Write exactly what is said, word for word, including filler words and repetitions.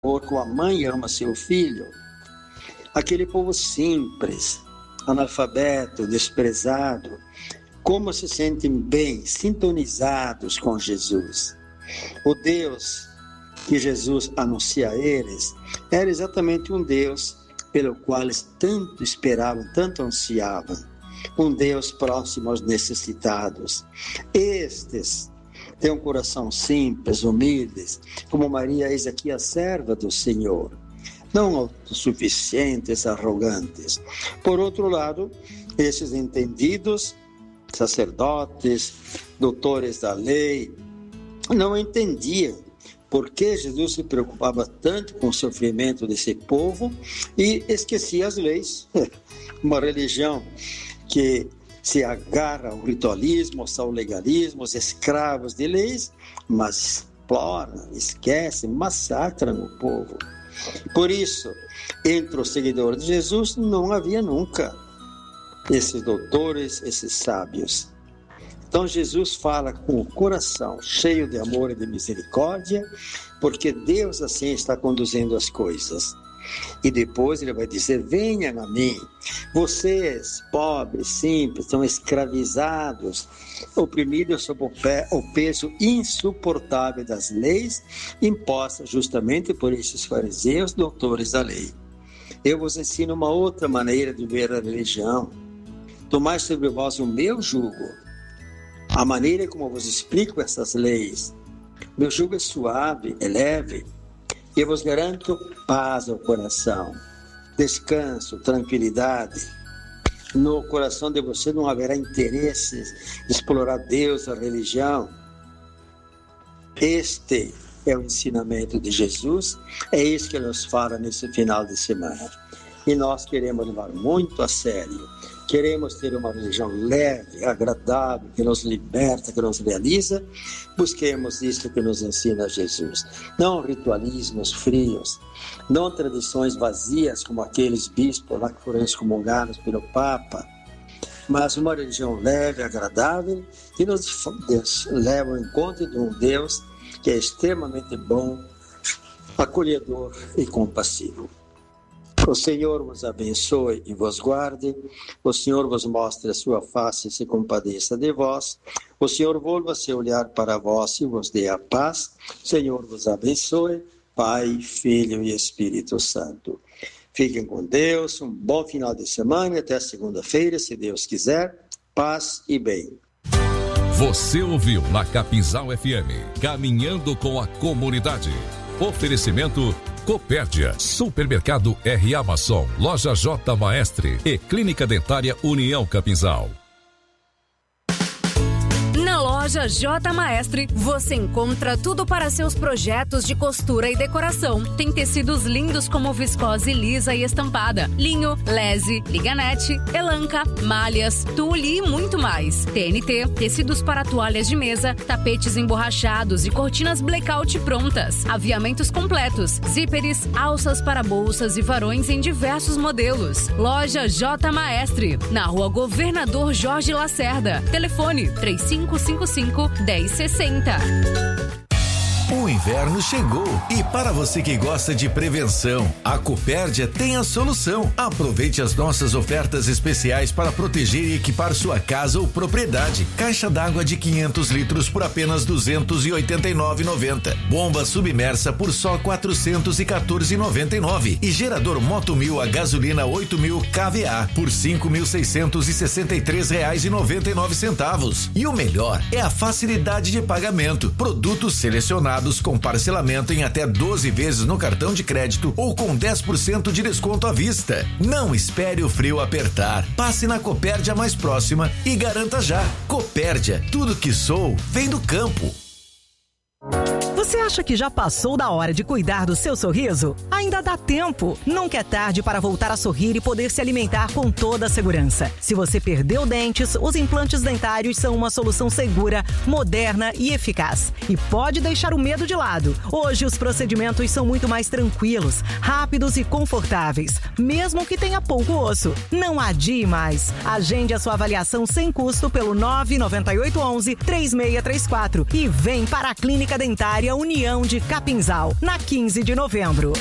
como a mãe ama seu filho, aquele povo simples, analfabeto, desprezado, como se sentem bem, sintonizados com Jesus. O Deus que Jesus anuncia a eles era exatamente um Deus pelo qual eles tanto esperavam, tanto ansiavam. Um Deus próximo aos necessitados. Estes têm um coração simples, humildes, como Maria, eis aqui a serva do Senhor. Não autossuficientes, arrogantes. Por outro lado, esses entendidos, sacerdotes, doutores da lei, não entendiam por que Jesus se preocupava tanto com o sofrimento desse povo e esquecia as leis. Uma religião que se agarra ao ritualismo, ao legalismo, aos escravos de leis, mas explora, esquece, massacra o povo. Por isso, entre os seguidores de Jesus não havia nunca esses doutores, esses sábios. Então Jesus fala com o coração cheio de amor e de misericórdia, porque Deus assim está conduzindo as coisas. E depois ele vai dizer, venham a mim, vocês, pobres, simples, estão escravizados, oprimidos sob o, pé, o peso insuportável das leis, impostas justamente por esses fariseus, doutores da lei. Eu vos ensino uma outra maneira de ver a religião. Tomai sobre vós o meu jugo, a maneira como eu vos explico essas leis. Meu jugo é suave, é leve, e eu vos garanto paz ao coração, descanso, tranquilidade. No coração de você não haverá interesses de explorar Deus, a religião. Este é o ensinamento de Jesus, é isso que ele nos fala nesse final de semana. E nós queremos levar muito a sério. Queremos ter uma religião leve, agradável, que nos liberta, que nos realiza. Busquemos isso que nos ensina Jesus. Não ritualismos frios, não tradições vazias como aqueles bispos lá que foram excomungados pelo Papa, mas uma religião leve, agradável, que nos leva ao encontro de um Deus que é extremamente bom, acolhedor e compassivo. O Senhor vos abençoe e vos guarde. O Senhor vos mostre a sua face e se compadeça de vós. O Senhor volva seu olhar para vós e vos dê a paz. O Senhor vos abençoe, Pai, Filho e Espírito Santo. Fiquem com Deus, um bom final de semana e até segunda-feira, se Deus quiser. Paz e bem. Você ouviu na Capinzal F M, Caminhando com a Comunidade. Oferecimento Copérdia, Supermercado R. Amazon, Loja J. Maestre e Clínica Dentária União Capinzal. Na Loja J. Maestre, você encontra tudo para seus projetos de costura e decoração. Tem tecidos lindos como viscose lisa e estampada, linho, lese, liganete, elanca, malhas, tule e muito mais. T N T, tecidos para toalhas de mesa, tapetes emborrachados e cortinas blackout prontas. Aviamentos completos, zíperes, alças para bolsas e varões em diversos modelos. Loja J. Maestre, na Rua Governador Jorge Lacerda. Telefone três cinco cinco cinco, dez sessenta. O inverno chegou e para você que gosta de prevenção, a Copérdia tem a solução. Aproveite as nossas ofertas especiais para proteger e equipar sua casa ou propriedade. Caixa d'água de quinhentos litros por apenas duzentos e oitenta e nove reais e noventa centavos. Bomba submersa por só quatrocentos e quatorze reais e noventa e nove centavos. E gerador Moto Mil a gasolina oito mil K V A por cinco mil seiscentos e sessenta e três reais e noventa e nove centavos. E o melhor é a facilidade de pagamento. Produtos selecionados com parcelamento em até doze vezes no cartão de crédito ou com dez por cento de desconto à vista. Não espere o frio apertar. Passe na Copérdia mais próxima e garanta já. Copérdia, tudo que sou vem do campo. Você acha que já passou da hora de cuidar do seu sorriso? Ainda dá tempo. Nunca é tarde para voltar a sorrir e poder se alimentar com toda a segurança. Se você perdeu dentes, os implantes dentários são uma solução segura, moderna e eficaz. E pode deixar o medo de lado. Hoje os procedimentos são muito mais tranquilos, rápidos e confortáveis, mesmo que tenha pouco osso. Não adie mais. Agende a sua avaliação sem custo pelo nove nove oito um um, três seis três quatro e vem para a Clínica Dentária União de Capinzal, na quinze de novembro.